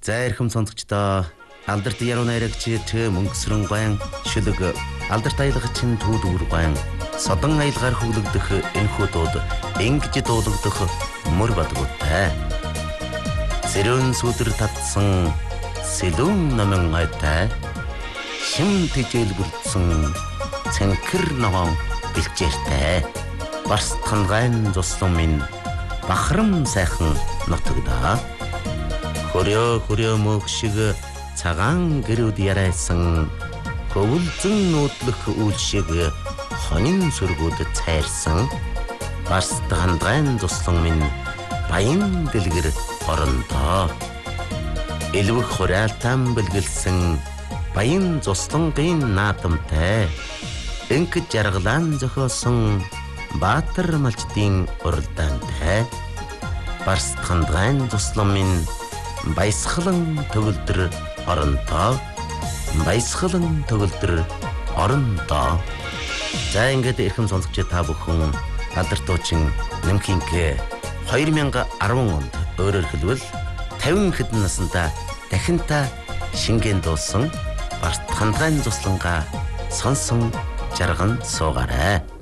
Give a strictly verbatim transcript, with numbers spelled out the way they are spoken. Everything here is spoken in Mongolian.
За эрхэм сонсогчдоо алдарт яруу найрагч мөнгөсрөн гуайн шүлэг алдарт аялагчин түүдүүр гуайн содон аялгаар хөглөгдөх энэхүү дууд ингэж дуулагдах мөр бадгуутай. Сэрүүн сүдэр татсан сэлүүн номон айтай шим тэжээл бүрдсэн цэнхэр ногоон бэлчээртэй барстхан гайн зуслан минь бахарам сайхан нутагдаа. Хөрөө хөрөө мөг шиг цагаан гэрүүд ярайсан хөвөлзөн нүүдлэх үйл шиг хонин сүргүүд цайрсан барстхан гайн зуслан минь баян дэлгэр орондоо. Элвэх хураалтан бэлгэлсэн баян зуслангийн наадамтай энх жаргалан зохиосон баатар малчдын уралдаантай барстхан гайн зуслан минь баясгалан төгөлдөр орондоо баясгалан төгөлдөр орондоо. За ингээд эрхэм сонсогч та бүхэн алдарт дуучин Нэмхинг хоёр мянга арван онд өөрөөр хэлбэл тавин хэдэн наснда дахин та шингэн дуулсан барстхан гайн зуслангаа сонсон жарган суугаарай.